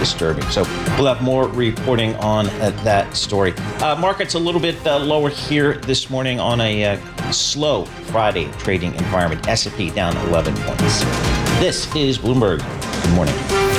disturbing. So we'll have more reporting on that story. Markets a little bit lower here this morning on a slow Friday trading environment. S&P down 11 points. This is Bloomberg. Good morning.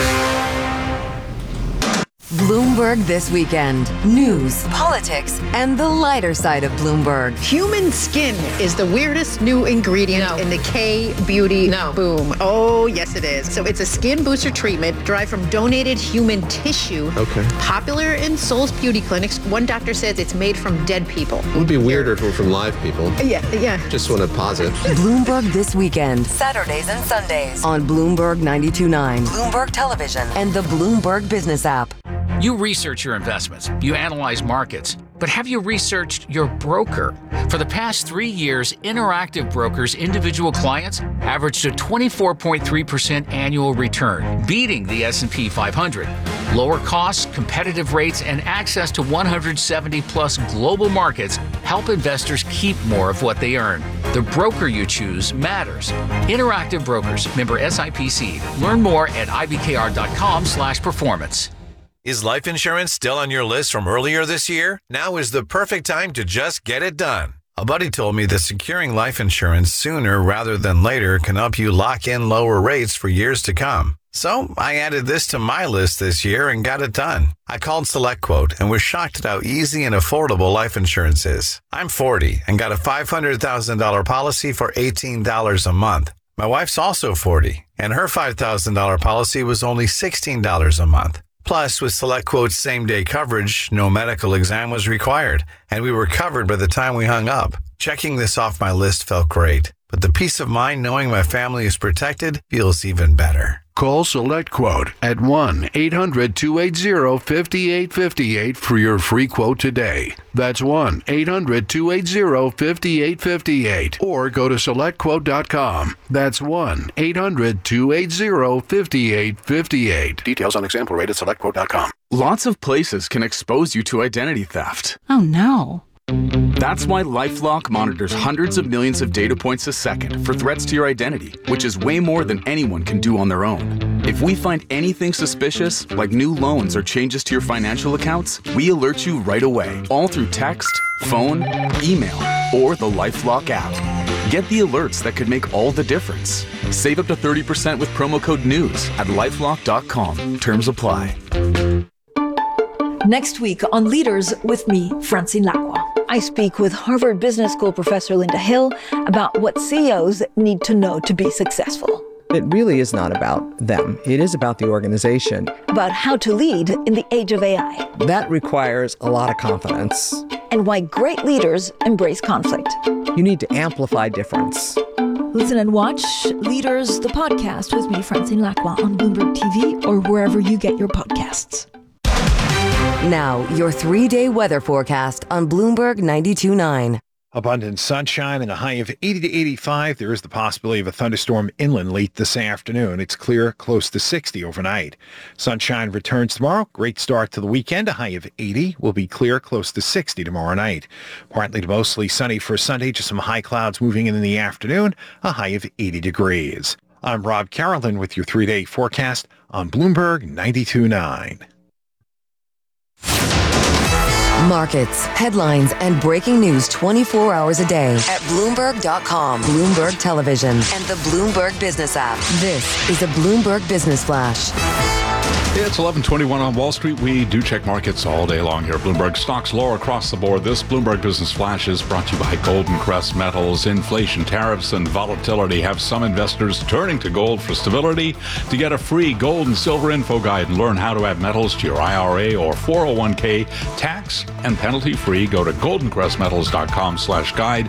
Bloomberg This Weekend. News, politics, and the lighter side of Bloomberg. Human skin is the weirdest new ingredient in the K-beauty boom. Oh, yes, it is. So it's a skin booster treatment derived from donated human tissue. Okay. Popular in Sol's beauty clinics. One doctor says it's made from dead people. It would be weirder if it were from live people. Yeah. Just want to pause it. Bloomberg This Weekend. Saturdays and Sundays on Bloomberg 92.9, Bloomberg Television, and the Bloomberg Business app. You research your investments, you analyze markets, but have you researched your broker? For the past 3 years, Interactive Brokers' individual clients averaged a 24.3% annual return, beating the S&P 500. Lower costs, competitive rates, and access to 170-plus global markets help investors keep more of what they earn. The broker you choose matters. Interactive Brokers, member SIPC. Learn more at ibkr.com/performance. Is life insurance still on your list from earlier this year? Now is the perfect time to just get it done. A buddy told me that securing life insurance sooner rather than later can help you lock in lower rates for years to come. So I added this to my list this year and got it done. I called SelectQuote and was shocked at how easy and affordable life insurance is. I'm 40 and got a $500,000 policy for $18 a month. My wife's also 40 and her $5,000 policy was only $16 a month. Plus, with SelectQuote's same-day coverage, no medical exam was required, and we were covered by the time we hung up. Checking this off my list felt great, but the peace of mind knowing my family is protected feels even better. Call SelectQuote at 1-800-280-5858 for your free quote today. That's 1-800-280-5858. Or go to SelectQuote.com. That's 1-800-280-5858. Details on example rate at SelectQuote.com. Lots of places can expose you to identity theft. Oh, no. That's why LifeLock monitors hundreds of millions of data points a second for threats to your identity, which is way more than anyone can do on their own. If we find anything suspicious, like new loans or changes to your financial accounts, we alert you right away, all through text, phone, email, or the LifeLock app. Get the alerts that could make all the difference. Save up to 30% with promo code NEWS at LifeLock.com. Terms apply. Next week on Leaders with me, Francine Lacqua. I speak with Harvard Business School professor Linda Hill about what CEOs need to know to be successful. It really is not about them. It is about the organization. About how to lead in the age of AI. That requires a lot of confidence. And why great leaders embrace conflict. You need to amplify difference. Listen and watch Leaders, the podcast with me, Francine Lacqua, on Bloomberg TV or wherever you get your podcasts. Now, your 3-day weather forecast on Bloomberg 92.9. Abundant sunshine and a high of 80 to 85. There is the possibility of a thunderstorm inland late this afternoon. It's clear, close to 60 overnight. Sunshine returns tomorrow. Great start to the weekend. A high of 80. Will be clear, close to 60 tomorrow night. Partly to mostly sunny for Sunday. Just some high clouds moving in the afternoon. A high of 80 degrees. I'm Rob Carolyn with your 3-day forecast on Bloomberg 92.9. Markets, headlines, and breaking news 24 hours a day at Bloomberg.com, Bloomberg Television, and the Bloomberg Business app. This is a Bloomberg Business Flash. It's 11:21 on Wall Street. We do check markets all day long here. Bloomberg stocks lower across the board. This Bloomberg Business Flash is brought to you by Golden Crest Metals. Inflation, tariffs, and volatility have some investors turning to gold for stability. To get a free gold and silver info guide and learn how to add metals to your IRA or 401k tax and penalty free, go to goldencrestmetals.com/guide,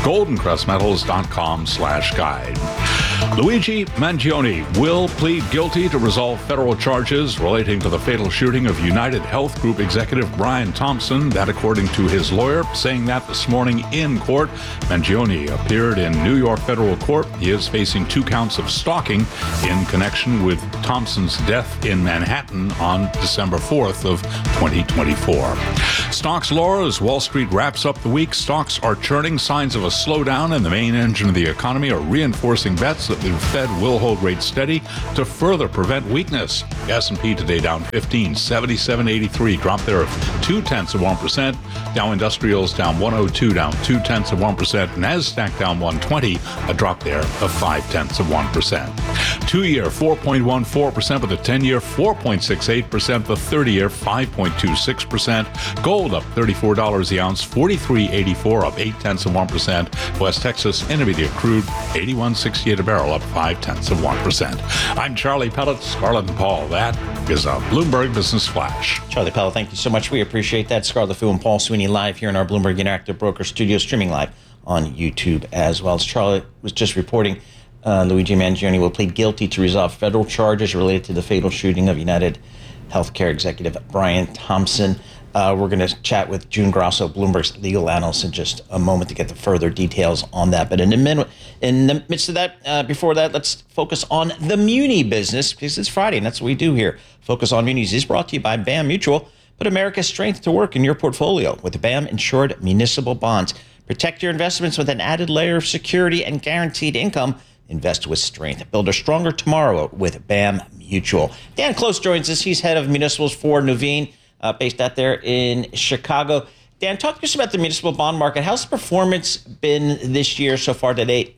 goldencrestmetals.com/guide. Luigi Mangione will plead guilty to resolve federal charges relating to the fatal shooting of United Health Group executive Brian Thompson. That according to his lawyer, saying that this morning in court. Mangione appeared in New York federal court. He is facing 2 counts of stalking in connection with Thompson's death in Manhattan on December 4th of 2024. Stocks lower as Wall Street wraps up the week. Stocks are churning. Signs of a slowdown in the main engine of the economy are reinforcing bets that the Fed will hold rates steady to further prevent weakness. The S&P today down 15, 77.83, drop there of 0.2%. Dow Industrials down 102, down 0.2%. NASDAQ down 120, a drop there of 0.5%. 2-year 4.14%, with the 10-year 4.68%, the 30-year 5.26%. Gold up $34 the ounce, 43.84, up 0.8%. West Texas Intermediate crude 81.68 a barrel, up 0.5%. I'm Charlie Pellet, Scarlett and Paul. That is a Bloomberg Business Flash. Charlie Pellet, thank you so much. We appreciate that. Scarlett Fu and Paul Sweeney live here in our Bloomberg Interactive Broker studio, streaming live on YouTube as well. As Charlie was just reporting, Luigi Mangione will plead guilty to resolve federal charges related to the fatal shooting of United Healthcare executive Brian Thompson. We're going to chat with June Grosso, Bloomberg's legal analyst, in just a moment to get the further details on that. But in the midst of that, before that, let's focus on the muni business, because it's Friday, and that's what we do here. Focus on Munis is brought to you by BAM Mutual. Put America's strength to work in your portfolio with BAM Insured Municipal Bonds. Protect your investments with an added layer of security and guaranteed income. Invest with strength. Build a stronger tomorrow with BAM Mutual. Dan Close joins us. He's head of municipals for Nuveen, based out there in Chicago. Dan, talk to us about the municipal bond market. How's the performance been this year so far to date?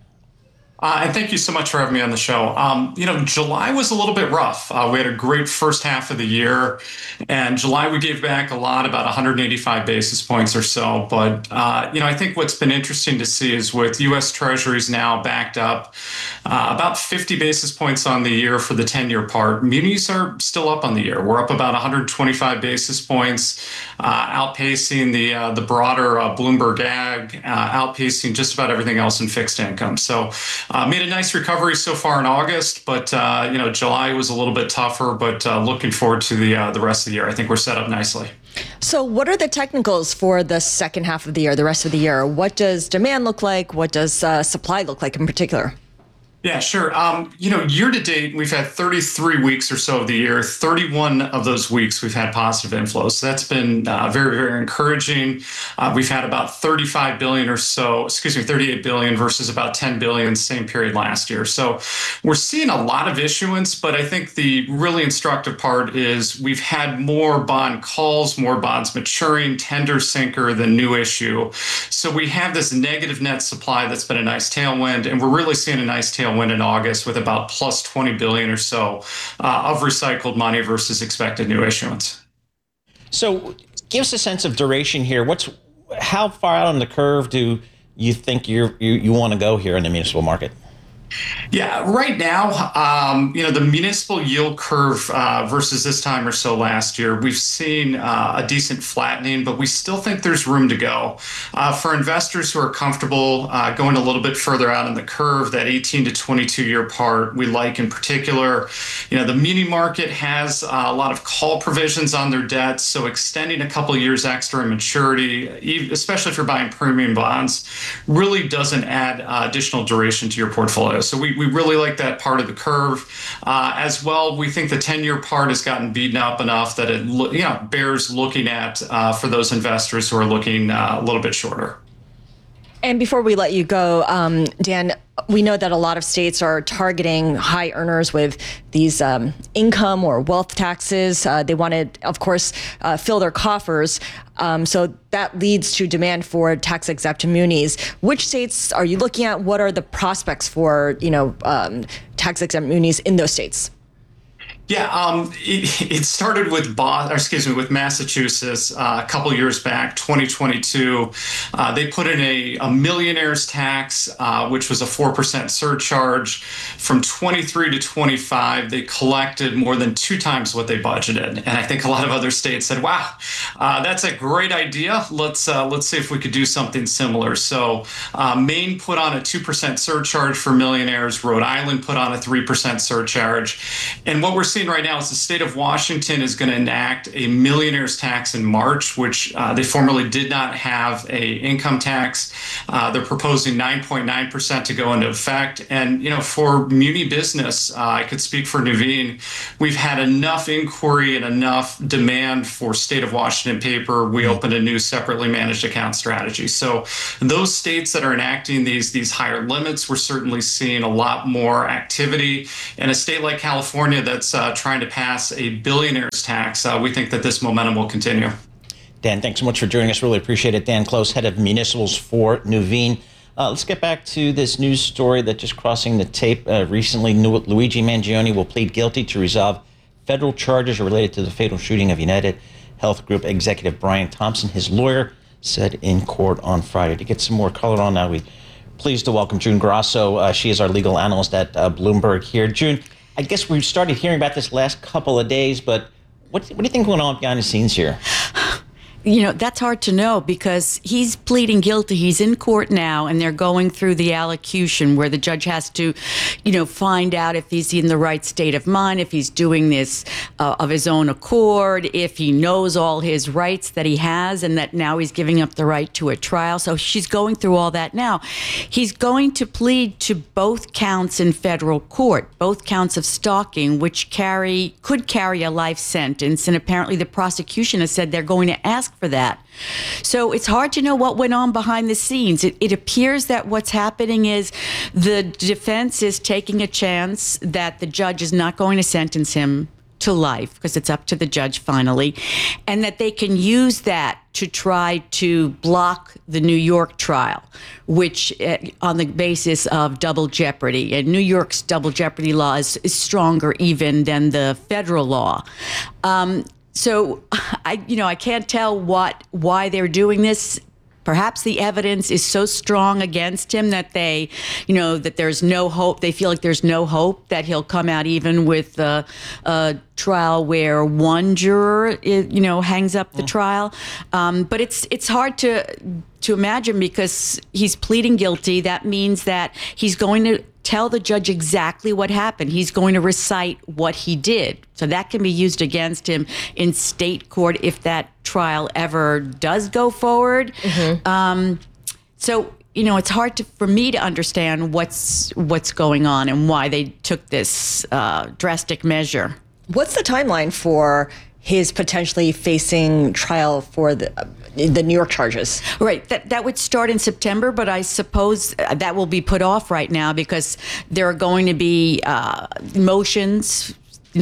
And thank you so much for having me on the show. July was a little bit rough. We had a great first half of the year, and July we gave back a lot, about 185 basis points or so. But, I think what's been interesting to see is with U.S. Treasuries now backed up about 50 basis points on the year for the 10-year part. Munis are still up on the year. We're up about 125 basis points, outpacing the broader Bloomberg Ag, outpacing just about everything else in fixed income. So made a nice recovery so far in August, but July was a little bit tougher. But looking forward to the rest of the year. I think we're set up nicely. So what are the technicals for the second half of the year, the rest of the year? What does demand look like? What does supply look like in particular? Yeah, sure. Year to date, we've had 33 weeks or so of the year. 31 of those weeks, we've had positive inflows. So that's been very, very encouraging. We've had about 38 billion versus about 10 billion same period last year. So we're seeing a lot of issuance, but I think the really instructive part is we've had more bond calls, more bonds maturing, tender sinker than new issue. So we have this negative net supply that's been a nice tailwind, and we're really seeing a nice tailwind in August with about plus 20 billion or so of recycled money versus expected new issuance. So give us a sense of duration here. How far out on the curve do you think you want to go here in the municipal market? Yeah, right now, the municipal yield curve versus this time or so last year, we've seen a decent flattening, but we still think there's room to go. For investors who are comfortable going a little bit further out in the curve, that 18 to 22 year part we like in particular. The muni market has a lot of call provisions on their debt, so extending a couple of years extra in maturity, especially if you're buying premium bonds, really doesn't add additional duration to your portfolio. So we really like that part of the curve. As well, we think the 10-year part has gotten beaten up enough that it bears looking at for those investors who are looking a little bit shorter. And before we let you go, Dan, we know that a lot of states are targeting high earners with these income or wealth taxes. They want to, of course, fill their coffers. So that leads to demand for tax-exempt munis. Which states are you looking at? What are the prospects for, tax-exempt munis in those states? Yeah, it started with Massachusetts a couple years back, 2022. They put in a millionaire's tax, which was a 4% surcharge. From 23 to 25, they collected more than 2 times what they budgeted. And I think a lot of other states said, wow, that's a great idea. Let's see if we could do something similar. So Maine put on a 2% surcharge for millionaires. Rhode Island put on a 3% surcharge. And what we're seeing seeing right now is the state of Washington is going to enact a millionaire's tax in March, which they formerly did not have a income tax. They're proposing 9.9% to go into effect. And, for muni business, I could speak for Nuveen, we've had enough inquiry and enough demand for state of Washington paper. We opened a new separately managed account strategy. So those states that are enacting these higher limits, we're certainly seeing a lot more activity. In a state like California that's trying to pass a billionaire's tax, we think that this momentum will continue. Dan, thanks so much for joining us. Really appreciate it. Dan Close, head of municipals for Nuveen. Let's get back to this news story that just crossing the tape recently. Luigi Mangione will plead guilty to resolve federal charges related to the fatal shooting of United Health Group executive Brian Thompson. His lawyer said in court on Friday. To get some more color on that, we're pleased to welcome June Grasso. She is our legal analyst at Bloomberg here. June, I guess we've started hearing about this last couple of days, but what do you think going on behind the scenes here? That's hard to know because he's pleading guilty. He's in court now, and they're going through the allocution where the judge has to, find out if he's in the right state of mind, if he's doing this of his own accord, if he knows all his rights that he has, and that now he's giving up the right to a trial. So she's going through all that now. He's going to plead to both counts in federal court, both counts of stalking, which could carry a life sentence. And apparently the prosecution has said they're going to ask for that. So it's hard to know what went on behind the scenes. It appears that what's happening is the defense is taking a chance that the judge is not going to sentence him to life, because it's up to the judge finally, and that they can use that to try to block the New York trial, which on the basis of double jeopardy. And New York's double jeopardy law is stronger even than the federal law. So I can't tell why they're doing this. Perhaps the evidence is so strong against him that that there's no hope. They feel like there's no hope that he'll come out even with a trial where one juror, hangs up the trial. But it's hard to imagine because he's pleading guilty. That means that he's going to tell the judge exactly what happened. He's going to recite what he did. So that can be used against him in state court if that trial ever does go forward. Mm-hmm. So it's hard for me to understand what's going on and why they took this drastic measure. What's the timeline for his potentially facing trial for the New York charges? Right. That would start in September, but I suppose that will be put off right now because there are going to be motions,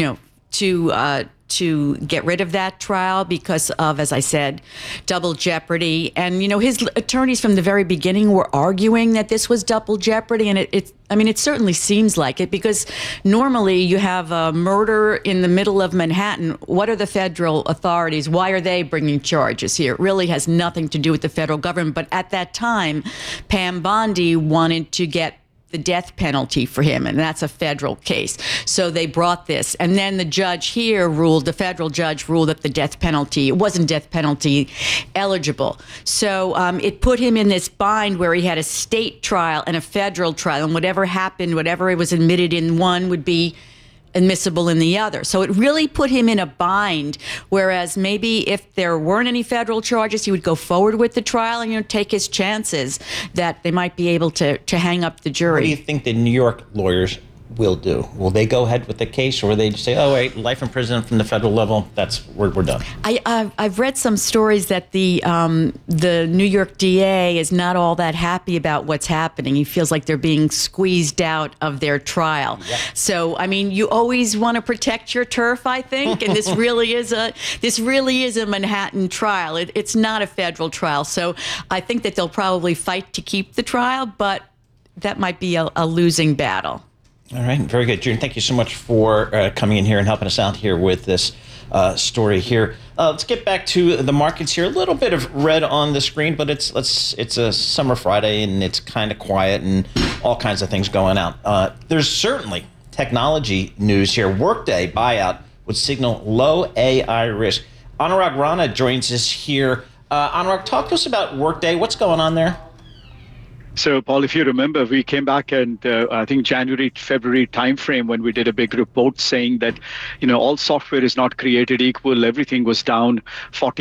to get rid of that trial because of, as I said, double jeopardy. And, his attorneys from the very beginning were arguing that this was double jeopardy. And it certainly seems like it because normally you have a murder in the middle of Manhattan. What are the federal authorities? Why are they bringing charges here? It really has nothing to do with the federal government. But at that time, Pam Bondi wanted to get the death penalty for him, and that's a federal case. So they brought this. And then the judge here the federal judge ruled that it wasn't death penalty eligible. So it put him in this bind where he had a state trial and a federal trial, and whatever happened, whatever was admitted in one would be admissible in the other. So it really put him in a bind, whereas maybe if there weren't any federal charges, he would go forward with the trial and take his chances that they might be able to hang up the jury. What do you think the New York lawyers will do? Will they go ahead with the case, or will they just say, oh, wait, life in prison from the federal level, we're done? I've read some stories that the New York DA is not all that happy about what's happening. He feels like they're being squeezed out of their trial. Yep. So, you always want to protect your turf, I think, and this really is a Manhattan trial. It's not a federal trial. So I think that they'll probably fight to keep the trial, but that might be a losing battle. All right, very good. June, thank you so much for coming in here and helping us out here with this story here. Let's get back to the markets here. A little bit of red on the screen, but it's a summer Friday and it's kind of quiet and all kinds of things going out. There's certainly technology news here. Workday buyout would signal low AI risk. Anurag Rana joins us here. Anurag, talk to us about Workday. What's going on there? So, Paul, if you remember, we came back and I think January, February timeframe when we did a big report saying that, all software is not created equal. Everything was down 40,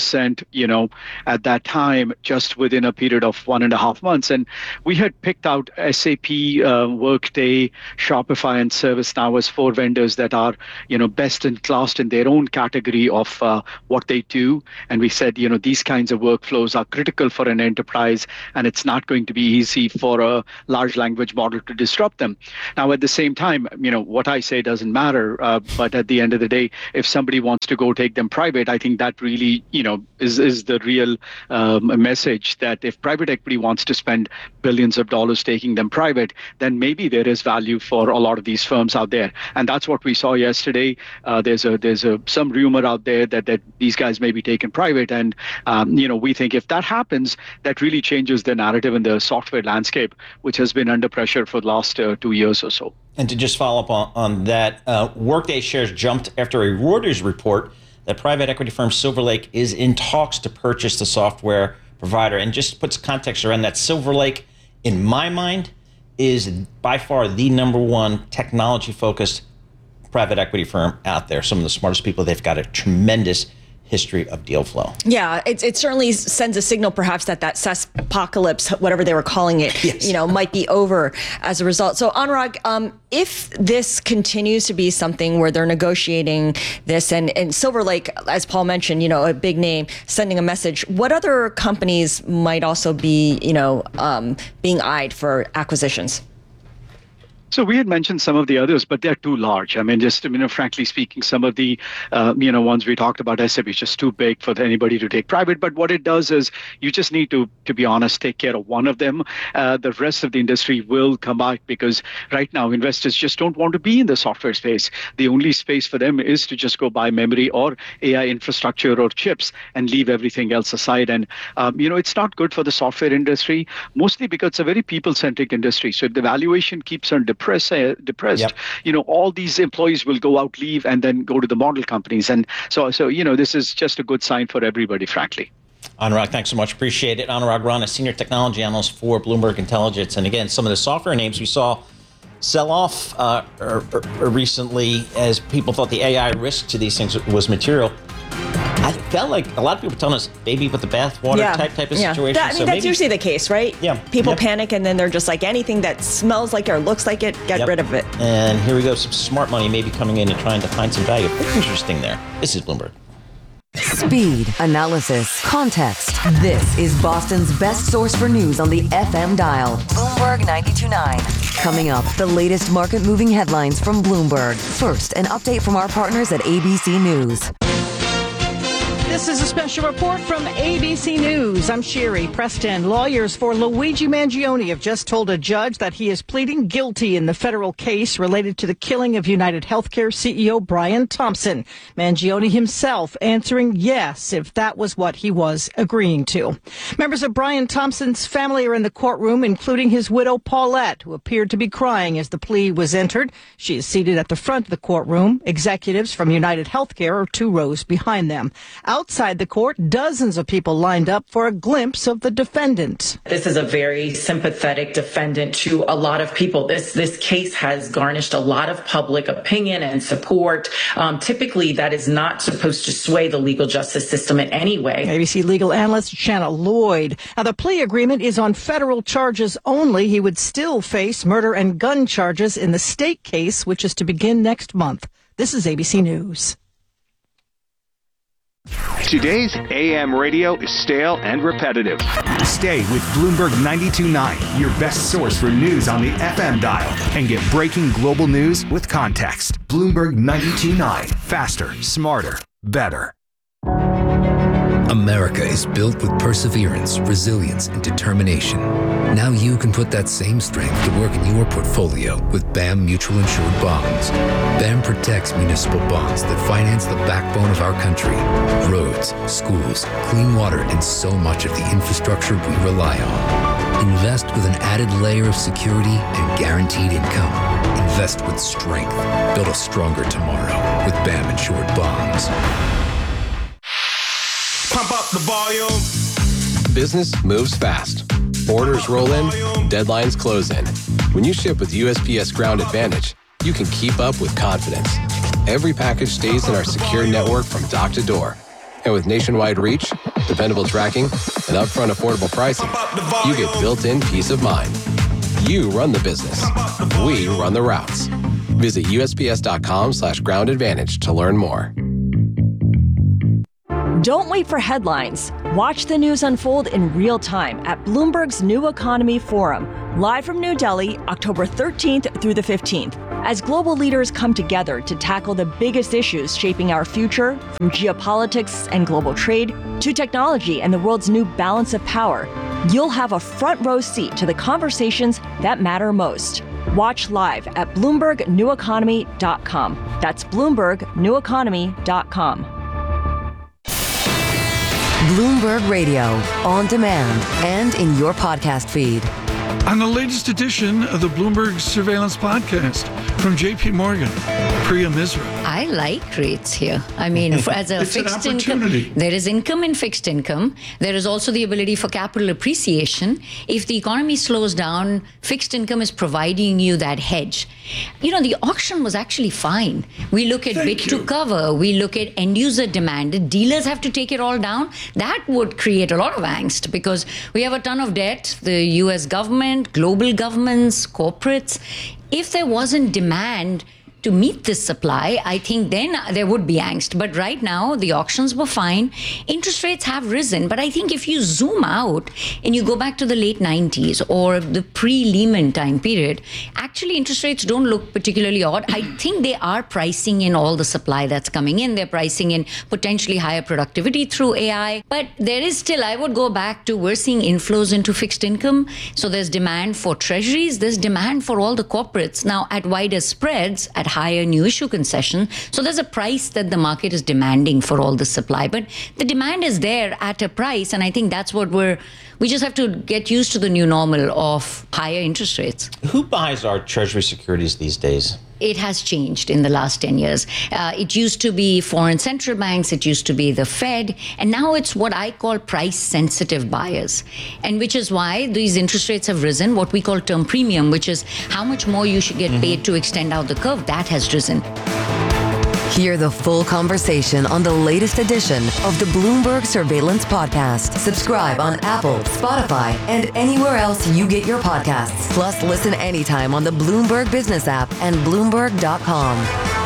50%, at that time, just within a period of 1.5 months. And we had picked out SAP, Workday, Shopify, and ServiceNow as 4 vendors that are, best in class in their own category of what they do. And we said, these kinds of workflows are critical for an enterprise, and it's not going to be easy for a large language model to disrupt them. Now, at the same time, what I say doesn't matter. But at the end of the day, if somebody wants to go take them private, I think that really, is the real message that if private equity wants to spend billions of dollars taking them private, then maybe there is value for a lot of these firms out there. And that's what we saw yesterday. There's some rumor out there that these guys may be taken private. And, we think if that happens, that really changes the narrative in the software landscape, which has been under pressure for the last 2 years or so. And to just follow up on that, Workday shares jumped after a Reuters report that private equity firm Silver Lake is in talks to purchase the software provider. And just puts context around that, Silver Lake, in my mind, is by far the number one technology-focused private equity firm out there. Some of the smartest people. They've got a tremendous history of deal flow. Yeah, it certainly sends a signal perhaps that SaaSpocalypse, whatever they were calling it, yes, might be over as a result. So Anurag, if this continues to be something where they're negotiating this and Silver Lake, as Paul mentioned, a big name, sending a message, what other companies might also be, being eyed for acquisitions? So we had mentioned some of the others, but they're too large. I mean, just, frankly speaking, some of the, ones we talked about, SAP is just too big for anybody to take private. But what it does is you just need to be honest, take care of one of them. The rest of the industry will come back because right now investors just don't want to be in the software space. The only space for them is to just go buy memory or AI infrastructure or chips and leave everything else aside. And, it's not good for the software industry, mostly because it's a very people-centric industry. So if the valuation keeps on depressed, yep, all these employees will go out, leave, and then go to the model companies. And so this is just a good sign for everybody, frankly. Anurag, thanks so much. Appreciate it. Anurag Rana, Senior Technology Analyst for Bloomberg Intelligence. And again, some of the software names we saw sell off recently as people thought the AI risk to these things was material. I felt like a lot of people were telling us baby with the bathwater type of situation. That's usually the case, right? Yeah. People panic and then they're just like, anything that smells like it or looks like it, get rid of it. And here we go. Some smart money maybe coming in and trying to find some value. Interesting there. This is Bloomberg. Speed, analysis, context. This is Boston's best source for news on the FM dial. Bloomberg 92.9. Coming up, the latest market-moving headlines from Bloomberg. First, an update from our partners at ABC News. This is a special report from ABC News. I'm Sherry Preston. Lawyers for Luigi Mangione have just told a judge that he is pleading guilty in the federal case related to the killing of United Healthcare CEO Brian Thompson. Mangione himself answering yes, if that was what he was agreeing to. Members of Brian Thompson's family are in the courtroom, including his widow Paulette, who appeared to be crying as the plea was entered. She is seated at the front of the courtroom. Executives from United Healthcare are 2 rows behind them. Outside the court, dozens of people lined up for a glimpse of the defendant. This is a very sympathetic defendant to a lot of people. This case has garnished a lot of public opinion and support. Typically, that is not supposed to sway the legal justice system in any way. ABC legal analyst Shanna Lloyd. Now, the plea agreement is on federal charges only. He would still face murder and gun charges in the state case, which is to begin next month. This is ABC News. Today's AM radio is stale and repetitive. Stay with Bloomberg 92.9, your best source for news on the FM dial, and get breaking global news with context. Bloomberg 92.9, faster, smarter, better. America is built with perseverance, resilience, and determination. Now you can put that same strength to work in your portfolio with BAM Mutual Insured Bonds. BAM protects municipal bonds that finance the backbone of our country. Roads, schools, clean water, and so much of the infrastructure we rely on. Invest with an added layer of security and guaranteed income. Invest with strength. Build a stronger tomorrow with BAM Insured Bonds. Pump up the volume. Business moves fast. Orders roll in, deadlines close in. When you ship with USPS Ground Advantage, you can keep up with confidence. Every package stays in our secure network from dock to door. And with nationwide reach, dependable tracking, and upfront affordable pricing, you get built-in peace of mind. You run the business. We run the routes. Visit USPS.com/Ground Advantage to learn more. Don't wait for headlines. Watch the news unfold in real time at Bloomberg's New Economy Forum, live from New Delhi, October 13th through the 15th. As global leaders come together to tackle the biggest issues shaping our future, from geopolitics and global trade to technology and the world's new balance of power, you'll have a front row seat to the conversations that matter most. Watch live at BloombergNewEconomy.com. That's BloombergNewEconomy.com. Bloomberg Radio, on demand and in your podcast feed. On the latest edition of the Bloomberg Surveillance Podcast from JP Morgan, Priya Misra. I like rates here. I mean, as a fixed income, there is income in fixed income. There is also the ability for capital appreciation. If the economy slows down, fixed income is providing you that hedge. You know, the auction was actually fine. We look at bid to cover. We look at end user demand. The dealers have to take it all down. That would create a lot of angst because we have a ton of debt. The US government, global governments, corporates. If there wasn't demand to meet this supply, I think then there would be angst. But right now, the auctions were fine. Interest rates have risen. But I think if you zoom out and you go back to the late 90s or the pre-Lehman time period, actually interest rates don't look particularly odd. I think they are pricing in all the supply that's coming in. They're pricing in potentially higher productivity through AI. But there is still, I would go back to, we're seeing inflows into fixed income. So there's demand for treasuries. There's demand for all the corporates. Now, at wider spreads, at higher new issue concession. So there's a price that the market is demanding for all the supply. But the demand is there at a price. And I think that's what we just have to get used to the new normal of higher interest rates. Who buys our treasury securities these days? It has changed in the last 10 years. It used to be foreign central banks. It used to be the Fed. And now it's what I call price-sensitive buyers. And which is why these interest rates have risen, what we call term premium, which is how much more you should get paid to extend out the curve. That has risen. Hear the full conversation on the latest edition of the Bloomberg Surveillance Podcast. Subscribe on Apple, Spotify, and anywhere else you get your podcasts. Plus, listen anytime on the Bloomberg Business app and Bloomberg.com.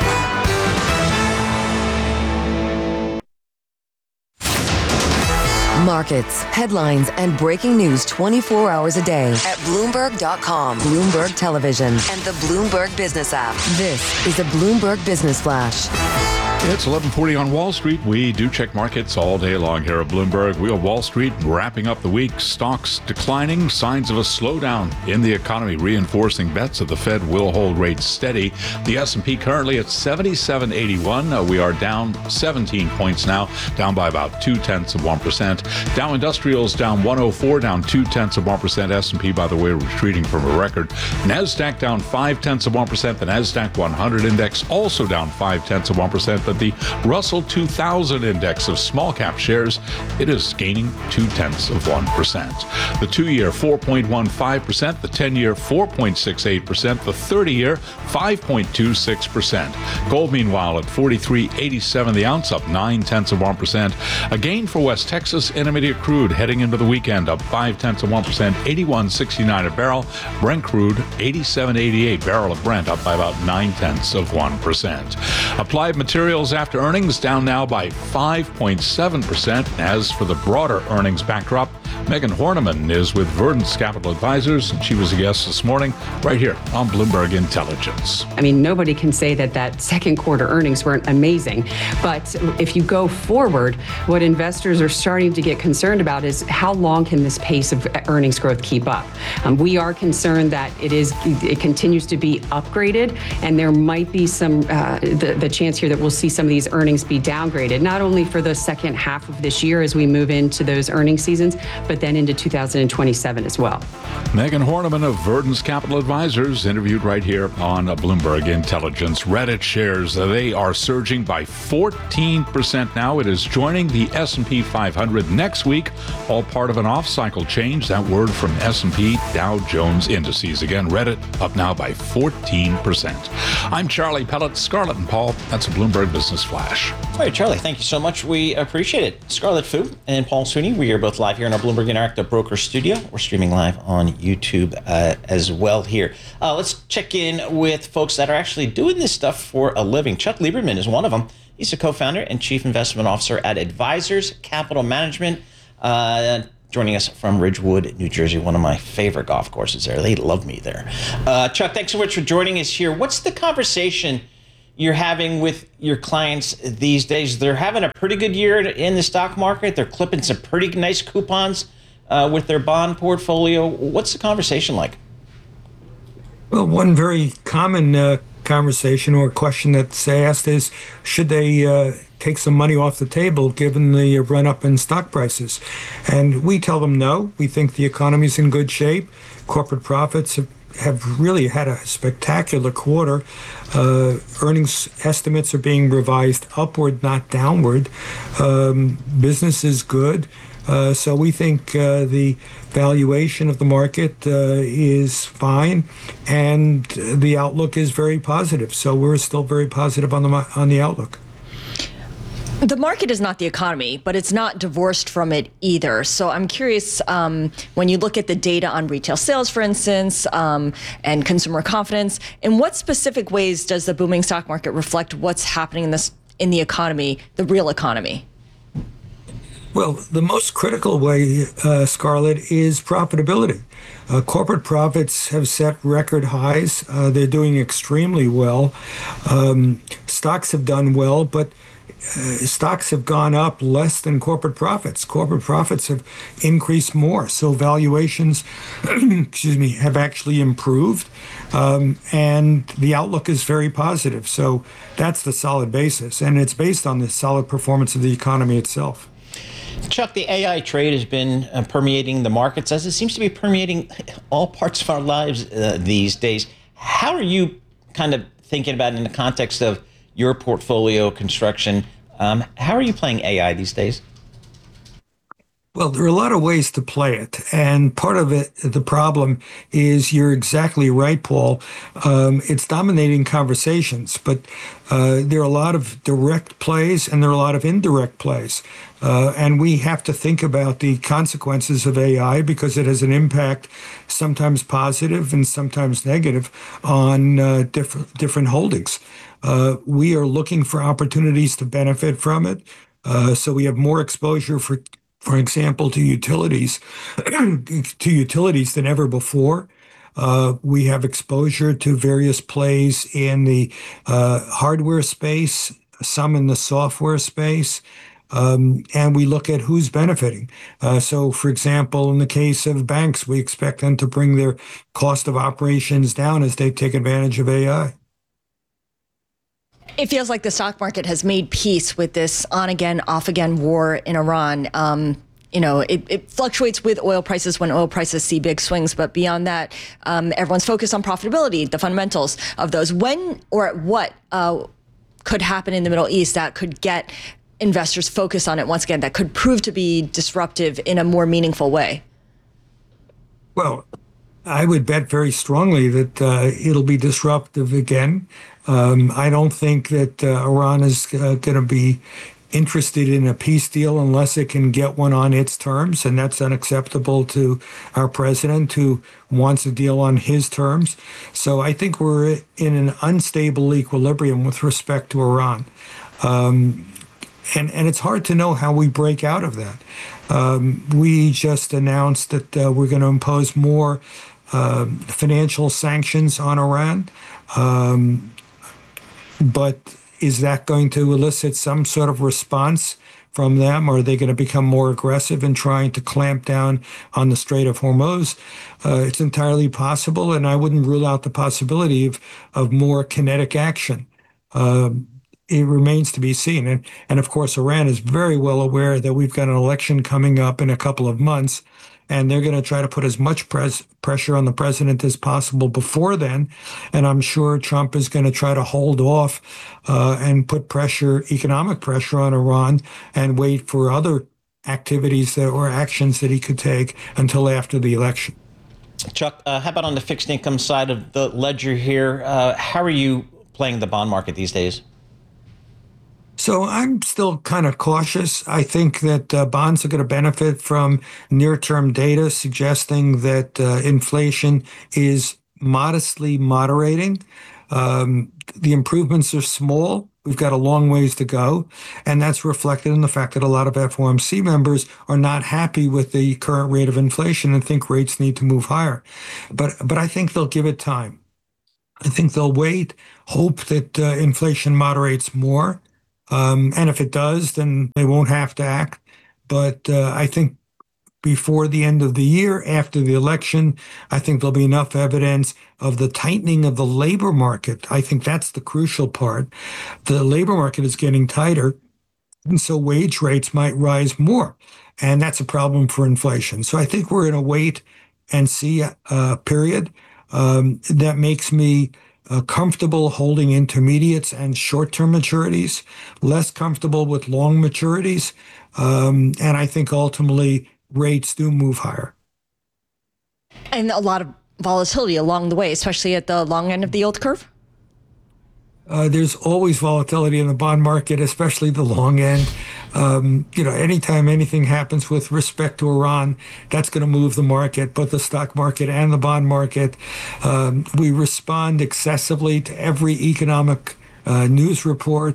Markets, headlines, and breaking news 24 hours a day at Bloomberg.com, Bloomberg Television, and the Bloomberg Business app. This is a Bloomberg Business Flash. It's 11:40 on Wall Street. We do check markets all day long here at Bloomberg. We are Wall Street wrapping up the week. Stocks declining, signs of a slowdown in the economy, reinforcing bets that the Fed will hold rates steady. The S&P currently at 77.81. We are down 17 points now, down by about 0.2%. Dow Industrials down 104, down 0.2%. S&P, by the way, retreating from a record. NASDAQ down 0.5%. The NASDAQ 100 index also down 0.5%. But the Russell 2000 index of small cap shares, it is gaining 0.2%. The 2-year 4.15%, the 10-year 4.68%, the 30-year 5.26%. Gold, meanwhile, at 43.87 the ounce, up 0.9%. A gain for West Texas Intermediate crude heading into the weekend, up 0.5%, 81.69 a barrel. Brent crude 87.88 barrel of Brent, up by about 0.9%. Applied Materials after earnings down now by 5.7%. As for the broader earnings backdrop, Megan Horniman is with Verdance Capital Advisors, and she was a guest this morning right here on Bloomberg Intelligence. I mean, nobody can say that second quarter earnings weren't amazing, but if you go forward, what investors are starting to get concerned about is how long can this pace of earnings growth keep up? We are concerned that it continues to be upgraded, and there might be some the chance here that we'll see some of these earnings be downgraded, not only for the second half of this year as we move into those earnings seasons, but then into 2027 as well. Megan Horniman of Verdence Capital Advisors, interviewed right here on Bloomberg Intelligence. Reddit shares, they are surging by 14% now. It is joining the S&P 500 next week, all part of an off-cycle change. That word from S&P Dow Jones Indices. Again, Reddit up now by 14%. I'm Charlie Pellet, Scarlett and Paul. That's a Bloomberg Business Flash. All right, Charlie, thank you so much. We appreciate it. Scarlett Fu and Paul Sweeney, we are both live here in our Bloomberg Interactive Broker Studio. We're streaming live on YouTube as well here. Let's check in with folks that are actually doing this stuff for a living. Chuck Lieberman is one of them. He's a co-founder and chief investment officer at Advisors Capital Management, joining us from Ridgewood, New Jersey, one of my favorite golf courses there. They love me there. Chuck, thanks so much for joining us here. What's the conversation you're having with your clients these days? They're having a pretty good year in the stock market. They're clipping some pretty nice coupons with their bond portfolio. What's the conversation like? Well, one very common conversation or question that's asked is, should they take some money off the table given the run-up in stock prices? And we tell them no. We think the economy's in good shape. Corporate profits have really had a spectacular quarter. Earnings estimates are being revised upward, not downward. Business is good. So we think the valuation of the market is fine, and the outlook is very positive. So we're still very positive on the outlook. The market is not the economy, but it's not divorced from it either. So I'm curious, when you look at the data on retail sales, for instance, and consumer confidence, in what specific ways does the booming stock market reflect what's happening in the economy, the real economy? Well, the most critical way, Scarlett, is profitability. Corporate profits have set record highs. They're doing extremely well. Stocks have done well, but stocks have gone up less than corporate profits. Corporate profits have increased more. So valuations, have actually improved. And the outlook is very positive. So that's the solid basis. And it's based on the solid performance of the economy itself. Chuck, the AI trade has been permeating the markets as it seems to be permeating all parts of our lives these days. How are you kind of thinking about it in the context of your portfolio construction? How are you playing AI these days? Well, there are a lot of ways to play it. And part of it, the problem is, you're exactly right, Paul. It's dominating conversations, but there are a lot of direct plays and there are a lot of indirect plays. And we have to think about the consequences of AI because it has an impact, sometimes positive and sometimes negative, on different holdings. We are looking for opportunities to benefit from it. So we have more exposure, for example, to utilities, than ever before. We have exposure to various plays in the hardware space, some in the software space, and we look at who's benefiting. So, for example, in the case of banks, we expect them to bring their cost of operations down as they take advantage of AI. It feels like the stock market has made peace with this on-again, off-again war in Iran. It fluctuates with oil prices when oil prices see big swings. But beyond that, everyone's focused on profitability, the fundamentals of those. When or what could happen in the Middle East that could get investors focused on it once again, that could prove to be disruptive in a more meaningful way? Well, I would bet very strongly that it'll be disruptive again. I don't think that Iran is going to be interested in a peace deal unless it can get one on its terms, and that's unacceptable to our president, who wants a deal on his terms. So I think we're in an unstable equilibrium with respect to Iran. And it's hard to know how we break out of that. We just announced that we're going to impose more financial sanctions on Iran. But is that going to elicit some sort of response from them? Or are they going to become more aggressive in trying to clamp down on the Strait of Hormuz? It's entirely possible, and I wouldn't rule out the possibility of more kinetic action. it remains to be seen. And of course, Iran is very well aware that we've got an election coming up in a couple of months, and they're going to try to put as much pressure on the president as possible before then. And I'm sure Trump is going to try to hold off and put economic pressure on Iran and wait for other activities or actions that he could take until after the election. Chuck, how about on the fixed income side of the ledger here? How are you playing the bond market these days? So I'm still kind of cautious. I think that bonds are going to benefit from near-term data suggesting that inflation is modestly moderating. The improvements are small. We've got a long ways to go. And that's reflected in the fact that a lot of FOMC members are not happy with the current rate of inflation and think rates need to move higher. But I think they'll give it time. I think they'll wait, hope that inflation moderates more. And if it does, then they won't have to act. But I think before the end of the year, after the election, I think there'll be enough evidence of the tightening of the labor market. I think that's the crucial part. The labor market is getting tighter, and so wage rates might rise more. And that's a problem for inflation. So I think we're in a wait and see period that makes me comfortable holding intermediates and short-term maturities, less comfortable with long maturities. And I think ultimately rates do move higher. And a lot of volatility along the way, especially at the long end of the yield curve? There's always volatility in the bond market, especially the long end. Anytime anything happens with respect to Iran, that's going to move the market, both the stock market and the bond market. We respond excessively to every economic news report.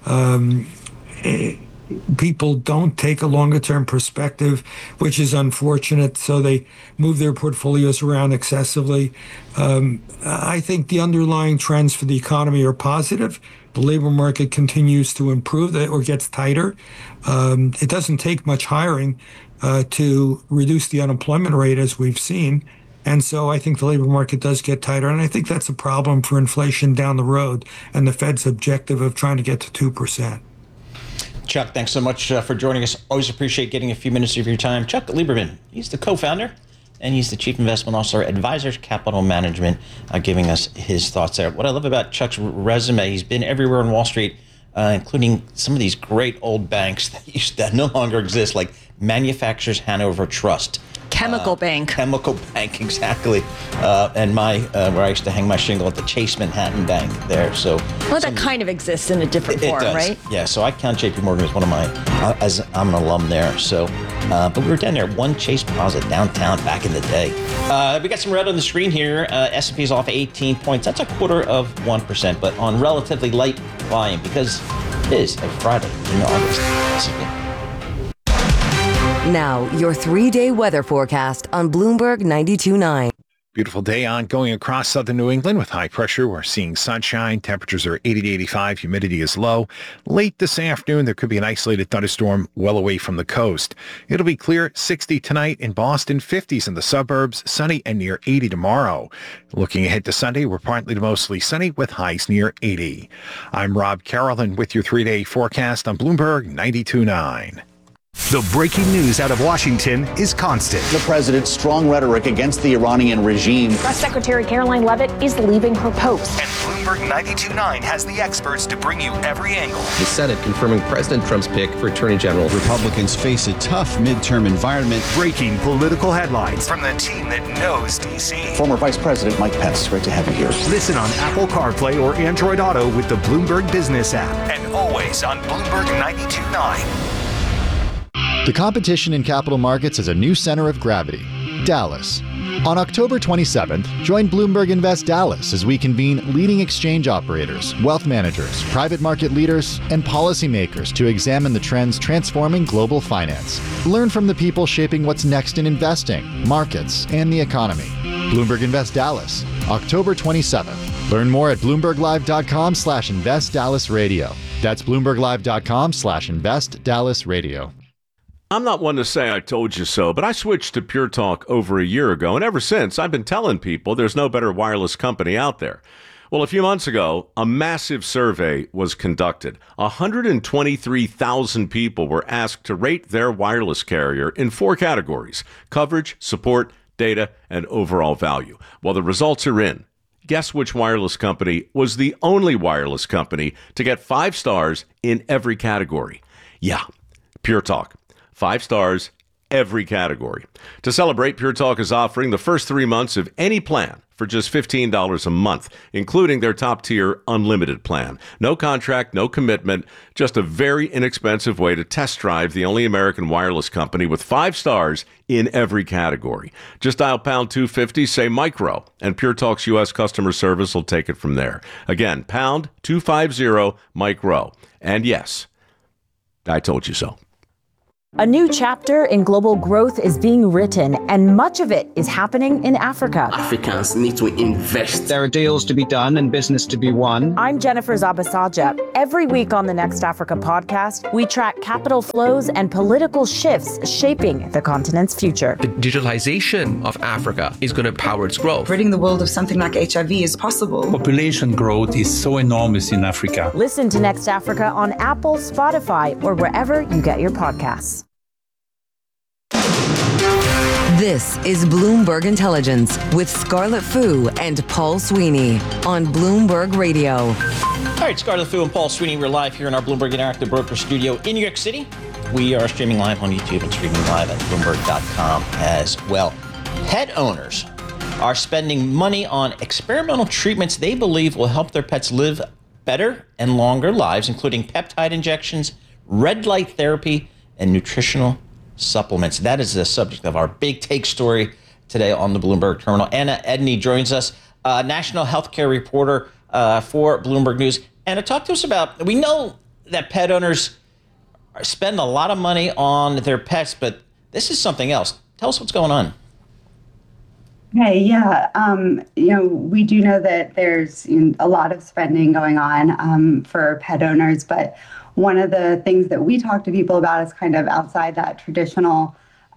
People don't take a longer-term perspective, which is unfortunate, so they move their portfolios around excessively. I think the underlying trends for the economy are positive. The labor market continues to improve or gets tighter. It doesn't take much hiring to reduce the unemployment rate, as we've seen. And so I think the labor market does get tighter, and I think that's a problem for inflation down the road and the Fed's objective of trying to get to 2%. Chuck, thanks so much for joining us. Always appreciate getting a few minutes of your time. Chuck Lieberman, he's the co-founder and he's the Chief Investment Officer at Advisors Capital Management, giving us his thoughts there. What I love about Chuck's resume, he's been everywhere on Wall Street, including some of these great old banks that no longer exist, like Manufacturers Hanover Trust. Chemical Bank, exactly. And where I used to hang my shingle at the Chase Manhattan Bank there. So that kind of exists in a different form, does. Right? Yeah. So I count J.P. Morgan as one of my, as I'm an alum there. So, but we were down there, One Chase Plaza downtown back in the day. We got some red on the screen here. S&P is off 18 points. That's 0.25%, but on relatively light volume because it is a Friday in August. Now, your 3-day weather forecast on Bloomberg 92.9. Beautiful day ongoing across southern New England with high pressure. We're seeing sunshine. Temperatures are 80 to 85. Humidity is low. Late this afternoon, there could be an isolated thunderstorm well away from the coast. It'll be clear 60 tonight in Boston, 50s in the suburbs, sunny and near 80 tomorrow. Looking ahead to Sunday, we're partly to mostly sunny with highs near 80. I'm Rob Carrollton with your 3-day forecast on Bloomberg 92.9. The breaking news out of Washington is constant. The president's strong rhetoric against the Iranian regime. Press Secretary Caroline Leavitt is leaving her post. And Bloomberg 92.9 has the experts to bring you every angle. The Senate confirming President Trump's pick for Attorney General. Republicans face a tough midterm environment. Breaking political headlines from the team that knows D.C. Former Vice President Mike Pence, great to have you here. Listen on Apple CarPlay or Android Auto with the Bloomberg Business app. And always on Bloomberg 92.9. The competition in capital markets has a new center of gravity, Dallas. On October 27th, join Bloomberg Invest Dallas as we convene leading exchange operators, wealth managers, private market leaders, and policymakers to examine the trends transforming global finance. Learn from the people shaping what's next in investing, markets, and the economy. Bloomberg Invest Dallas, October 27th. Learn more at BloombergLive.com/InvestDallasRadio. That's BloombergLive.com/InvestDallasRadio. I'm not one to say I told you so, but I switched to Pure Talk over a year ago, and ever since, I've been telling people there's no better wireless company out there. Well, a few months ago, a massive survey was conducted. 123,000 people were asked to rate their wireless carrier in 4 categories: coverage, support, data, and overall value. Well, the results are in. Guess which wireless company was the only wireless company to get 5 stars in every category? Yeah, Pure Talk. 5 stars, every category. To celebrate, Pure Talk is offering the first 3 months of any plan for just $15 a month, including their top-tier unlimited plan. No contract, no commitment, just a very inexpensive way to test drive the only American wireless company with 5 stars in every category. Just dial pound 250, say micro, and Pure Talk's U.S. customer service will take it from there. Again, pound 250 micro. And yes, I told you so. A new chapter in global growth is being written, and much of it is happening in Africa. Africans need to invest. There are deals to be done and business to be won. I'm Jennifer Zabasaja. Every week on the Next Africa podcast, we track capital flows and political shifts shaping the continent's future. The digitalization of Africa is going to power its growth. Ridding the world of something like HIV is possible. Population growth is so enormous in Africa. Listen to Next Africa on Apple, Spotify, or wherever you get your podcasts. This is Bloomberg Intelligence with Scarlett Fu and Paul Sweeney on Bloomberg Radio. All right, Scarlett Fu and Paul Sweeney, we're live here in our Bloomberg Interactive Broker Studio in New York City. We are streaming live on YouTube and streaming live at Bloomberg.com as well. Pet owners are spending money on experimental treatments they believe will help their pets live better and longer lives, including peptide injections, red light therapy, and nutritional supplements. That is the subject of our big take story today on the Bloomberg Terminal. Anna Edney joins us, national healthcare reporter for Bloomberg News. Anna, talk to us about, we know that pet owners spend a lot of money on their pets, but this is something else. Tell us what's going on. Hey, yeah. We do know that there's a lot of spending going on for pet owners, but one of the things that we talk to people about is kind of outside that traditional,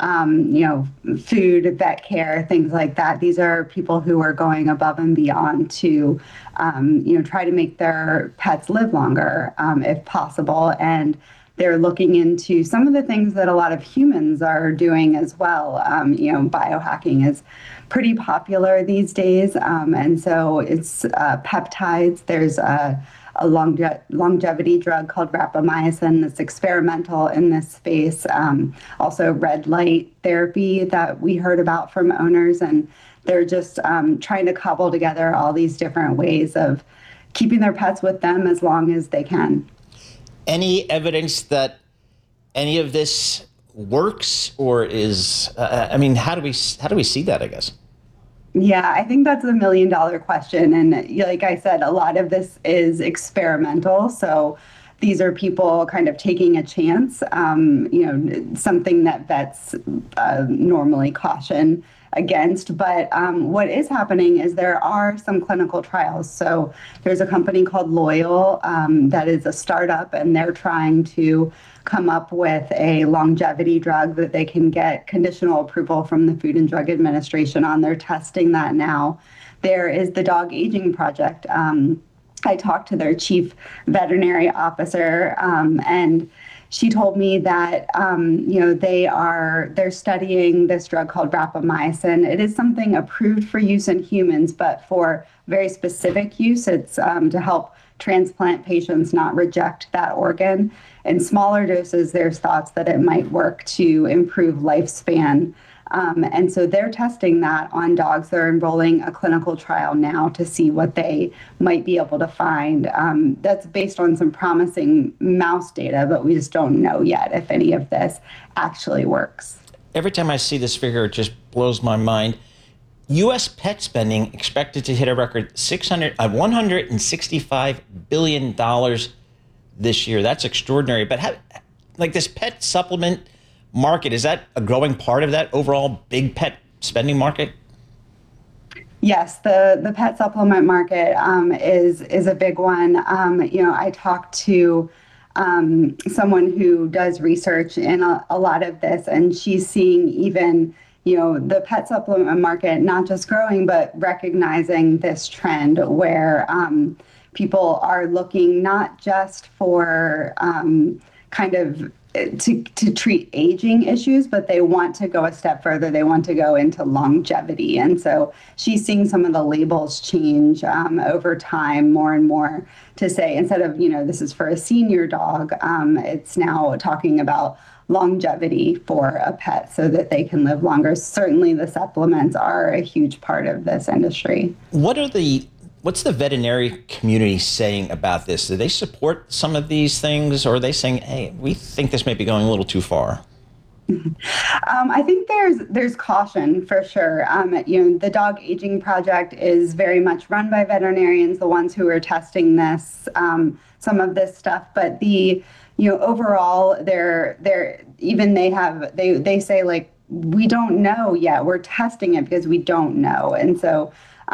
food, vet care, things like that. These are people who are going above and beyond to, try to make their pets live longer, if possible. And they're looking into some of the things that a lot of humans are doing as well. Biohacking is pretty popular these days. And so it's peptides. There's a longevity drug called rapamycin that's experimental in this space. Also red light therapy that we heard about from owners. And they're just trying to cobble together all these different ways of keeping their pets with them as long as they can. Any evidence that any of this works, or is, how do we see that, I guess? Yeah, I think that's $1 million question. And like I said, a lot of this is experimental. So these are people kind of taking a chance, something that vets normally caution against. But what is happening is there are some clinical trials. So there's a company called Loyal that is a startup, and they're trying to come up with a longevity drug that they can get conditional approval from the Food and Drug Administration on. They're testing that now. There is the Dog Aging Project. I talked to their chief veterinary officer, and she told me that they're studying this drug called rapamycin. It is something approved for use in humans, but for very specific use. It's to help transplant patients not reject that organ. In smaller doses, there's thoughts that it might work to improve lifespan. And so they're testing that on dogs. They're enrolling a clinical trial now to see what they might be able to find. That's based on some promising mouse data, but we just don't know yet if any of this actually works. Every time I see this figure, it just blows my mind. U.S. pet spending expected to hit a record $165 billion this year. That's extraordinary. But this pet supplement market, is that a growing part of that overall big pet spending market? Yes, the pet supplement market is a big one. I talked to someone who does research in a lot of this, and she's seeing even the pet supplement market not just growing, but recognizing this trend where people are looking not just for kind of to treat aging issues, but they want to go a step further. They want to go into longevity. And so she's seeing some of the labels change over time more and more to say, instead of, this is for a senior dog, it's now talking about longevity for a pet so that they can live longer. Certainly the supplements are a huge part of this industry. What's the veterinary community saying about this? Do they support some of these things, or are they saying, hey, we think this may be going a little too far? I think there's caution for sure. The Dog Aging Project is very much run by veterinarians, the ones who are testing this, some of this stuff. But overall, they say, like, we don't know yet. We're testing it because we don't know, and so.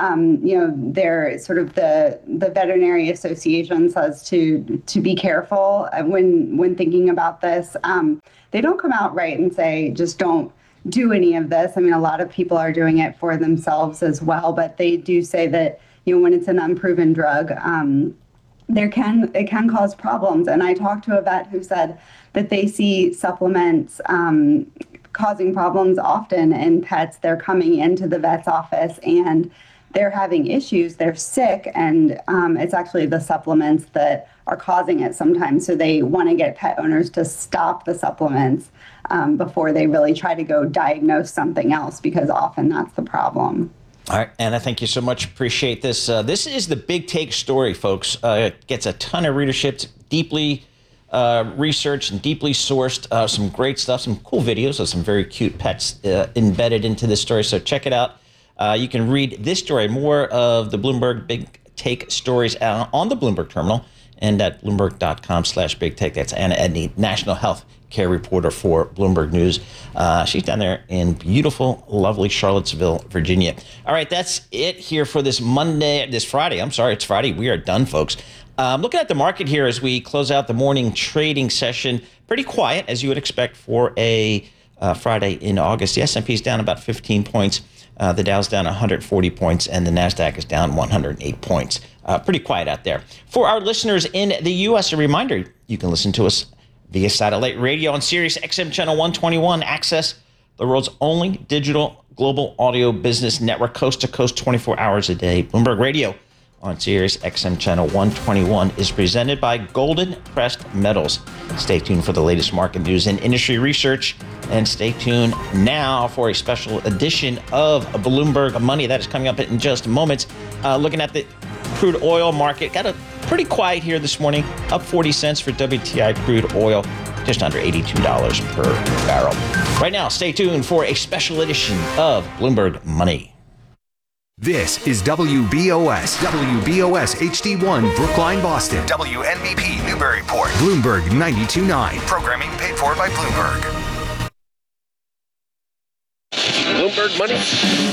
They're sort of the veterinary association says to be careful when thinking about this. They don't come out right and say, just don't do any of this. I mean, a lot of people are doing it for themselves as well, but they do say that, when it's an unproven drug, it can cause problems. And I talked to a vet who said that they see supplements causing problems often in pets. They're coming into the vet's office and they're having issues, they're sick, and it's actually the supplements that are causing it sometimes. So they want to get pet owners to stop the supplements before they really try to go diagnose something else, because often that's the problem. All right, Anna, thank you so much. Appreciate this. This is the Big Take story, folks. It gets a ton of readership, deeply researched and deeply sourced, some great stuff, some cool videos of some very cute pets embedded into this story. So check it out. You can read this story, more of the Bloomberg Big Take stories on the Bloomberg terminal and at Bloomberg.com/Big Take. That's Anna Edney, national health care reporter for Bloomberg News. She's down there in beautiful, lovely Charlottesville, Virginia. All right, that's it here for this Friday. I'm sorry, it's Friday. We are done, folks. Looking at the market here as we close out the morning trading session, pretty quiet, as you would expect for a Friday in August. The S&P is down about 15 points. The Dow's down 140 points, and the NASDAQ is down 108 points. Pretty quiet out there. For our listeners in the U.S., a reminder, you can listen to us via satellite radio on Sirius XM Channel 121. Access the world's only digital global audio business network, coast to coast, 24 hours a day. Bloomberg Radio on Sirius XM Channel 121 is presented by Golden Crest Metals. Stay tuned for the latest market news and industry research. And stay tuned now for a special edition of Bloomberg Money. That is coming up in just moments. Looking at the crude oil market, got a pretty quiet here this morning, up 40 cents for WTI crude oil, just under $82 per barrel. Right now, stay tuned for a special edition of Bloomberg Money. This is WBOS HD1 Brookline, Boston. WNBP Newburyport. Bloomberg 92.9. Programming paid for by Bloomberg. Bloomberg Money.